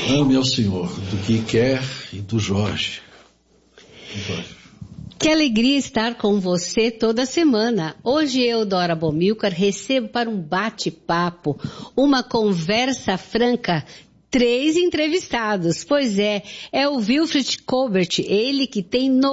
Ame ao Senhor, do Gui Kerr e do Jorge. Que alegria estar com você toda semana. Hoje eu, Dora Bomilcar, recebo para um bate-papo, uma conversa franca, 3 entrevistados. Pois é o Wilfred Colbert, ele que tem